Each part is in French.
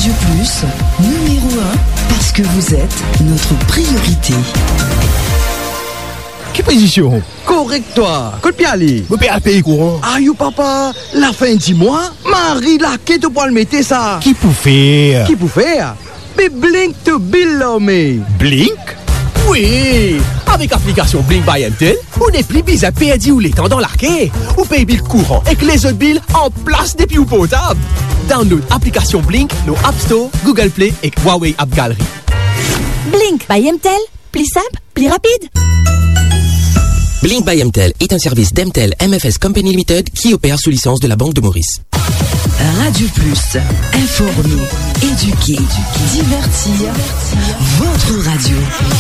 Radio Plus, numéro 1, parce que vous êtes notre priorité. Quelle position? Correct toi, coup de pied aller. Vous payez à payer courant. Aïe papa, la fin du mois, Marie là, qui te pour le mettre ça? Qui pour faire? Qui pour faire? Mais Blink to Bill mais. Blink? Oui! Avec l'application Blink by MTEL, on n'est plus bizarre à payer ou les temps dans l'arcade. Ou paye bill courant et que les autres billes en place depuis ou potable. Download application Blink, nos App Store, Google Play et Huawei App Gallery. Blink by MTEL, plus simple, plus rapide. Blink by MTEL est un service d'MTEL MFS Company Limited qui opère sous licence de la Banque de Maurice. Radio Plus, informer, éduquer, divertir, votre radio.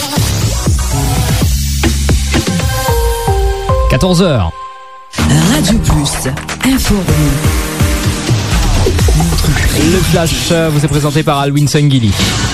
14h. Radio Plus, informer. Le flash vous est présenté par Alwin Sangili.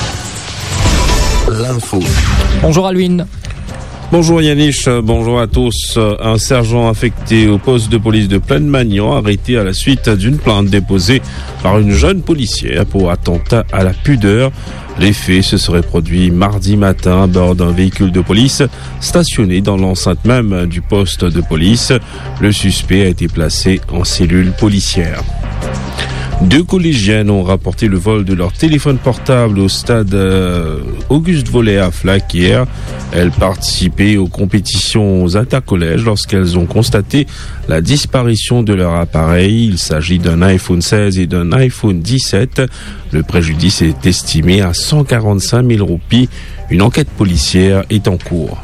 L'info. Bonjour Alwin. Bonjour Yannick, bonjour à tous. Un sergent affecté au poste de police de Plaine-Magnan arrêté à la suite d'une plainte déposée par une jeune policière pour attentat à la pudeur. Les faits se seraient produits mardi matin à bord d'un véhicule de police stationné dans l'enceinte même du poste de police. Le suspect a été placé en cellule policière. 2 collégiennes ont rapporté le vol de leur téléphone portable au stade Auguste Vollet à Flac hier. Elles participaient aux compétitions intercollèges lorsqu'elles ont constaté la disparition de leur appareil. Il s'agit d'un iPhone 16 et d'un iPhone 17. Le préjudice est estimé à 145 000 roupies. Une enquête policière est en cours.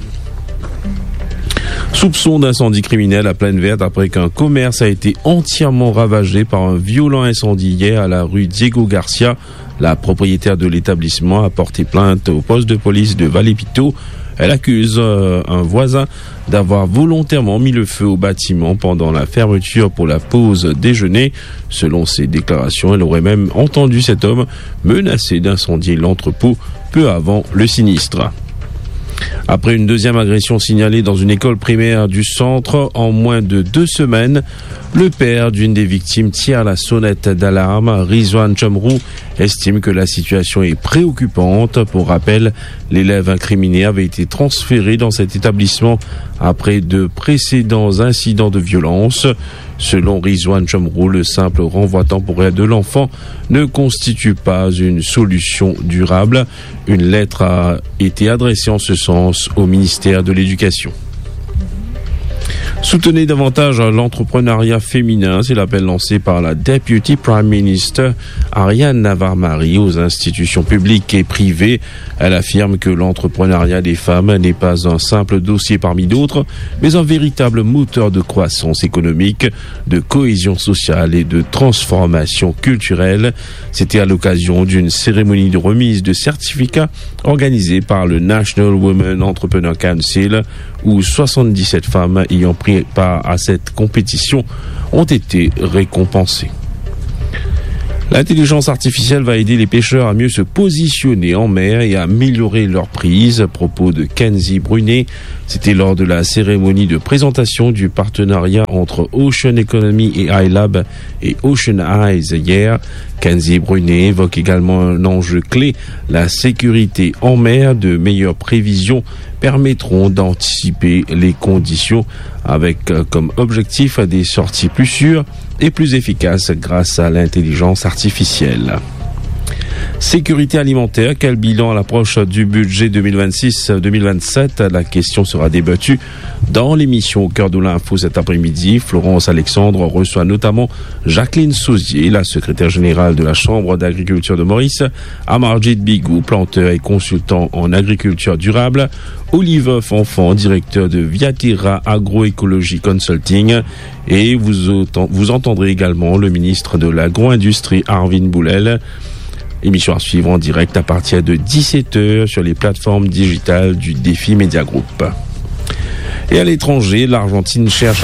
Soupçon d'incendie criminel à Plaine-Verte après qu'un commerce a été entièrement ravagé par un violent incendie hier à la rue Diego Garcia. La propriétaire de l'établissement a porté plainte au poste de police de Vallée-Piteau. Elle accuse un voisin d'avoir volontairement mis le feu au bâtiment pendant la fermeture pour la pause déjeuner. Selon ses déclarations, elle aurait même entendu cet homme menacer d'incendier l'entrepôt peu avant le sinistre. Après une deuxième agression signalée dans une école primaire du centre en moins de 2 semaines, le père d'une des victimes tire la sonnette d'alarme. Rizwan Chamrou estime que la situation est préoccupante. Pour rappel, l'élève incriminé avait été transféré dans cet établissement après de précédents incidents de violence. Selon Rizwan Chamrou, le simple renvoi temporaire de l'enfant ne constitue pas une solution durable. Une lettre a été adressée en ce sens au ministère de l'Éducation. Soutenez davantage l'entrepreneuriat féminin, c'est l'appel lancé par la Deputy Prime Minister Ariane Navarre-Marie aux institutions publiques et privées. Elle affirme que l'entrepreneuriat des femmes n'est pas un simple dossier parmi d'autres, mais un véritable moteur de croissance économique, de cohésion sociale et de transformation culturelle. C'était à l'occasion d'une cérémonie de remise de certificats organisée par le National Women Entrepreneur Council, où 77 femmes ayant pris part à cette compétition ont été récompensées. L'intelligence artificielle va aider les pêcheurs à mieux se positionner en mer et à améliorer leur prise. Propos de Kenzie Brunet. C'était lors de la cérémonie de présentation du partenariat entre Ocean Economy et iLab et Ocean Eyes hier. Kenzie Brunet évoque également un enjeu clé, la sécurité en mer. De meilleures prévisions permettront d'anticiper les conditions avec comme objectif des sorties plus sûres et plus efficaces grâce à l'intelligence artificielle. Sécurité alimentaire, quel bilan à l'approche du budget 2026-2027? La question sera débattue dans l'émission Au cœur de l'info cet après-midi. Florence Alexandre reçoit notamment Jacqueline Sauzier, la secrétaire générale de la Chambre d'agriculture de Maurice, Amarjid Bigou, planteur et consultant en agriculture durable, Olive Fonfon, directeur de Viatira Agroécologie Consulting, et vous entendrez également le ministre de l'Agro-Industrie Arvin Boulel. Émission à suivre en direct à partir de 17h sur les plateformes digitales du Défi Média Group. Et à l'étranger, l'Argentine cherche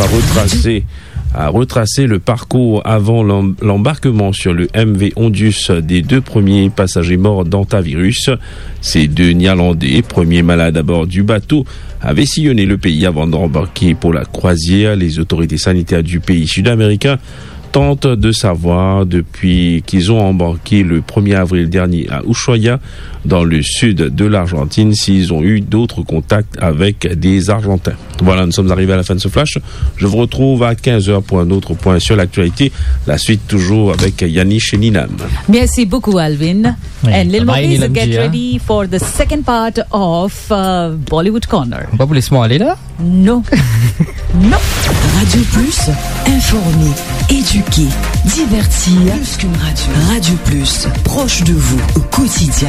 à retracer le parcours avant l'embarquement sur le MV Ondus des 2 premiers passagers morts d'hantavirus. Ces 2 Néerlandais, premiers malades à bord du bateau, avaient sillonné le pays avant d'embarquer pour la croisière. Les autorités sanitaires du pays sud-américain tente de savoir depuis qu'ils ont embarqué le 1er avril dernier à Ushuaia, dans le sud de l'Argentine, s'ils ont eu d'autres contacts avec des Argentins. Voilà, nous sommes arrivés à la fin de ce flash. Je vous retrouve à 15h pour un autre point sur l'actualité. La suite toujours avec Yannick et Ninam. Merci beaucoup, Alvin. Oui. And Lil Bye, Movies, Nilam get Gia. ready for the second part of Bollywood Corner. Pas vous laissez-moi aller là? Non. Non. Radio Plus, informer, éduquer, divertir. Plus qu'une radio. Radio Plus, proche de vous au quotidien.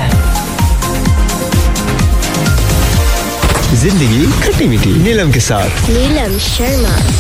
जिंदगी खट्टी मीठी नीलम के साथ नीलम शर्मा